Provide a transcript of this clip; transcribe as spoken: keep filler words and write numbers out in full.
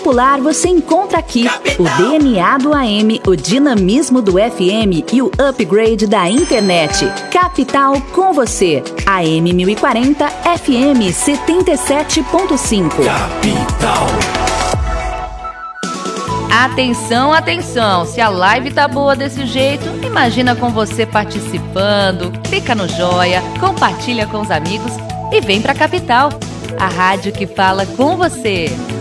Popular você encontra aqui o D N A do A M, o dinamismo do F M e o upgrade da internet. Capital com você. A M mil e quarenta, F M setenta e sete ponto cinco. Capital. Atenção, atenção! Se a live tá boa desse jeito, imagina com você participando. Clica no joia, compartilha com os amigos e vem pra Capital, a rádio que fala com você.